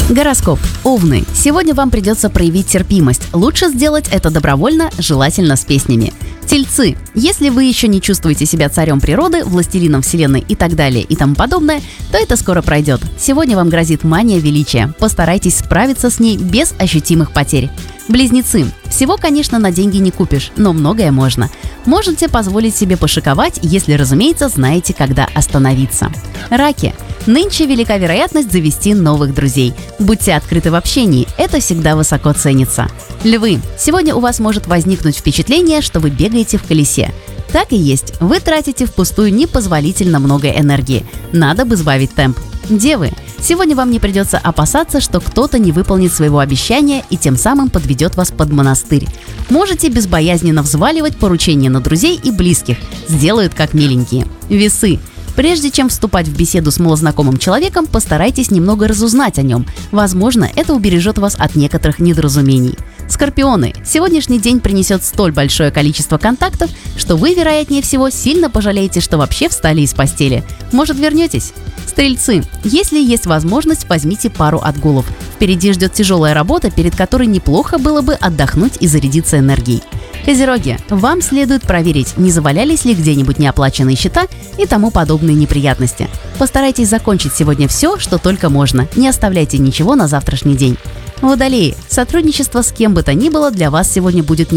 Гороскоп. Овны. Сегодня вам придется проявить терпимость. Лучше сделать это добровольно, желательно с песнями. Тельцы. Если вы еще не чувствуете себя царем природы, властелином вселенной и так далее и тому подобное, то это скоро пройдет. Сегодня вам грозит мания величия. Постарайтесь справиться с ней без ощутимых потерь. Близнецы. Всего, конечно, на деньги не купишь, но многое можно. Можете позволить себе пошиковать, если, разумеется, знаете, когда остановиться. Раки. Нынче велика вероятность завести новых друзей. Будьте открыты в общении, это всегда высоко ценится. Львы. Сегодня у вас может возникнуть впечатление, что вы бегаете в колесе. Так и есть, вы тратите впустую непозволительно много энергии. Надо бы сбавить темп. Девы. Сегодня вам не придется опасаться, что кто-то не выполнит своего обещания и тем самым подведет вас под монастырь. Можете безбоязненно взваливать поручения на друзей и близких. Сделают как миленькие. Весы. Прежде чем вступать в беседу с малознакомым человеком, постарайтесь немного разузнать о нем. Возможно, это убережет вас от некоторых недоразумений. Скорпионы. Сегодняшний день принесет столь большое количество контактов, что вы, вероятнее всего, сильно пожалеете, что вообще встали из постели. Может, вернетесь? Стрельцы. Если есть возможность, возьмите пару отгулов. Впереди ждет тяжелая работа, перед которой неплохо было бы отдохнуть и зарядиться энергией. Козероги. Вам следует проверить, не завалялись ли где-нибудь неоплаченные счета и тому подобные неприятности. Постарайтесь закончить сегодня все, что только можно. Не оставляйте ничего на завтрашний день. Водолеи. Сотрудничество с кем бы то ни было для вас сегодня будет